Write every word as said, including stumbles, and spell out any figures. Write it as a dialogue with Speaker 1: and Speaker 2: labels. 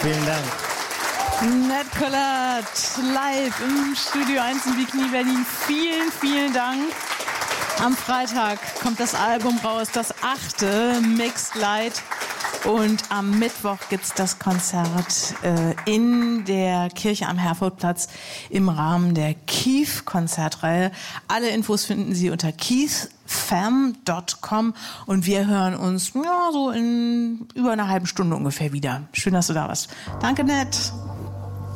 Speaker 1: Vielen Dank.
Speaker 2: Ned Collard, live im Studio eins in Bikini Berlin. Vielen, vielen Dank. Am Freitag kommt das Album raus, das achte, Mixed Light. Und am Mittwoch gibt's das Konzert äh, in der Kirche am Herfordplatz im Rahmen der Keith-Konzertreihe. Alle Infos finden Sie unter keith fam dot com und wir hören uns ja so in über einer halben Stunde ungefähr wieder. Schön, dass du da warst. Danke, Ned.